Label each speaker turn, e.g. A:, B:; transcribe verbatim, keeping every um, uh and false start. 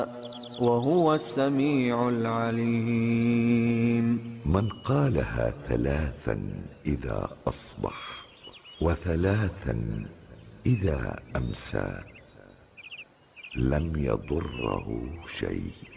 A: وهو السميع العليم.
B: من قالها ثلاثا إذا أصبح وثلاثا إذا أمسى لم يضره شيء.